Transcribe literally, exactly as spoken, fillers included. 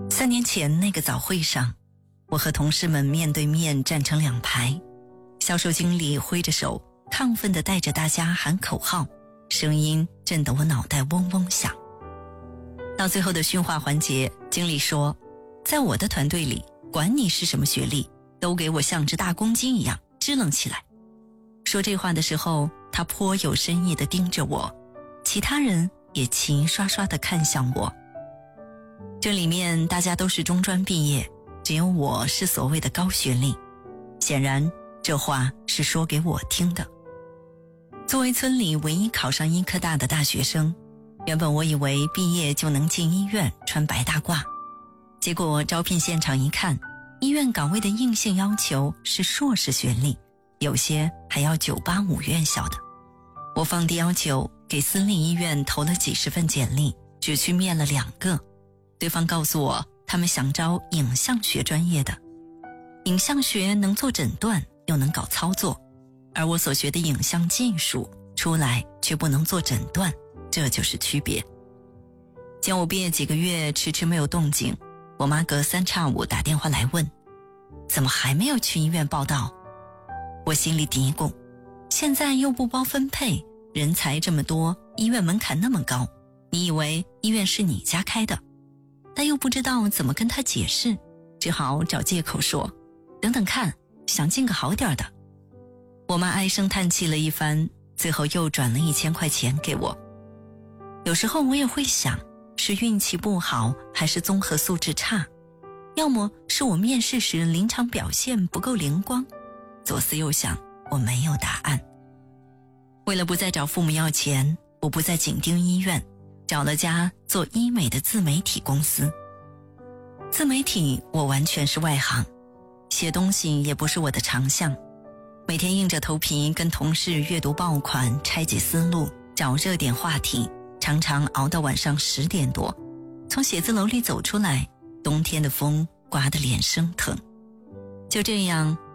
三年前那个早会上，我和同事们面对面站成两排，销售经理挥着手，亢奋地带着大家喊口号，声音震得我脑袋嗡嗡响。到最后的训话环节，经理说，在我的团队里，管你是什么学历，都给我像只大公鸡一样支棱起来。说这话的时候，他颇有深意地盯着我，其他人也齐刷刷地看向我。这里面大家都是中专毕业，只有我是所谓的高学历。显然这话是说给我听的。作为村里唯一考上医科大的大学生，原本我以为毕业就能进医院穿白大褂，结果招聘现场一看，医院岗位的硬性要求是硕士学历，有些还要九八五院校的。我放低要求，给私立医院投了几十份简历，只去面了两个。对方告诉我，他们想招影像学专业的。影像学能做诊断，又能搞操作，而我所学的影像技术出来却不能做诊断，这就是区别。见我毕业几个月迟迟没有动静，我妈隔三差五打电话来问，怎么还没有去医院报到？我心里嘀咕，现在又不包分配，人才这么多，医院门槛那么高，你以为医院是你家开的？但又不知道怎么跟他解释，只好找借口说，等等看，想进个好点的。我妈唉声叹气了一番，最后又转了一千块钱给我。有时候我也会想，是运气不好，还是综合素质差？要么是我面试时临场表现不够灵光？左思右想，我没有答案。为了不再找父母要钱，我不再紧盯医院，找了家做医美的自媒体公司。自媒体我完全是外行，写东西也不是我的长项，每天硬着头皮跟同事阅读爆款，拆解思路，找热点话题，常常熬到晚上十点多，从写字楼里走出来，冬天的风刮得脸生疼。就这样